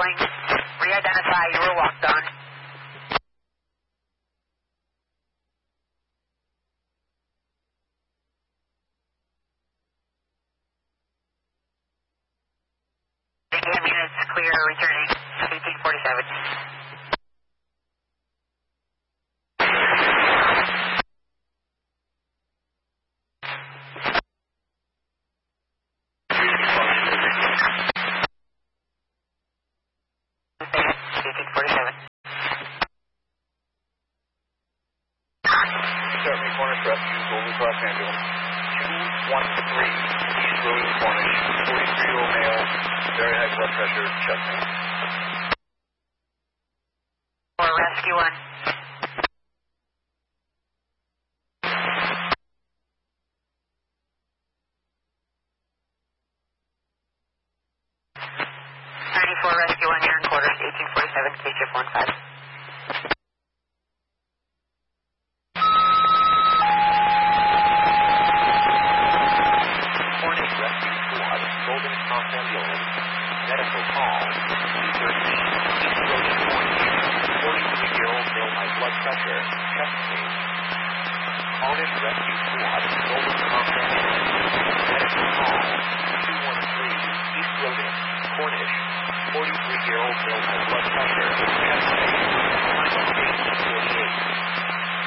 calling. Re-identify, you were walked on. AM units clear, returning 1847. Cross ambulance 213 East Road in Cornish, 43-year-old male, very high blood pressure, chest pain. For rescue 1. Rescue 1 here in quarters, 1847, K-Ship 15. Ambulance, medical call, 213, East Road in Cornish, 43-year-old male high blood pressure, chest pain. Cornish Rescue Squad, Golden Cross Ambulance, medical call, 213, East Road in Cornish, 43-year-old male high blood pressure, chest pain.